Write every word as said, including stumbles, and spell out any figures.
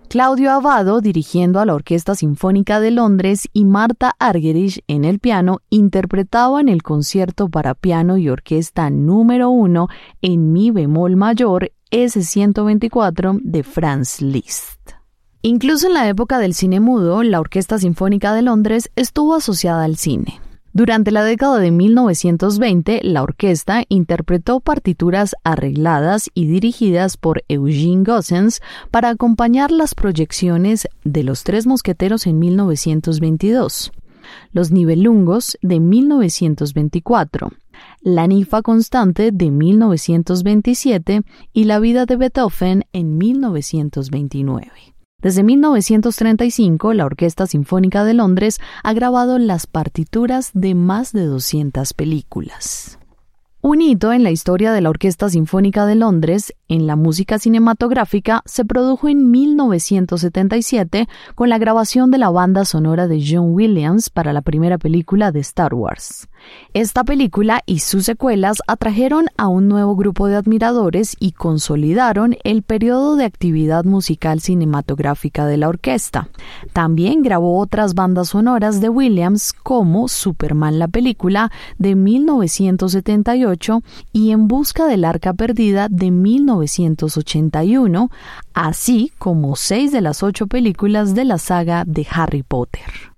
Claudio Abbado dirigiendo a la Orquesta Sinfónica de Londres y Martha Argerich en el piano interpretaban el concierto para piano y orquesta número uno en mi bemol mayor ese ciento veinticuatro de Franz Liszt. Incluso en la época del cine mudo, la Orquesta Sinfónica de Londres estuvo asociada al cine. Durante la década de mil novecientos veinte, la orquesta interpretó partituras arregladas y dirigidas por Eugene Gossens para acompañar las proyecciones de Los Tres Mosqueteros en mil novecientos veintidós, Los Nibelungos de mil novecientos veinticuatro, La Ninfa Constante de mil novecientos veintisiete y La Vida de Beethoven en mil novecientos veintinueve. Desde mil novecientos treinta y cinco, la Orquesta Sinfónica de Londres ha grabado las partituras de más de doscientas películas. Un hito en la historia de la Orquesta Sinfónica de Londres en la música cinematográfica se produjo en mil novecientos setenta y siete con la grabación de la banda sonora de John Williams para la primera película de Star Wars. Esta película y sus secuelas atrajeron a un nuevo grupo de admiradores y consolidaron el periodo de actividad musical cinematográfica de la orquesta. También grabó otras bandas sonoras de Williams como Superman la película de mil novecientos setenta y ocho y En busca del arca perdida de mil novecientos ochenta y uno, así como seis de las ocho películas de la saga de Harry Potter.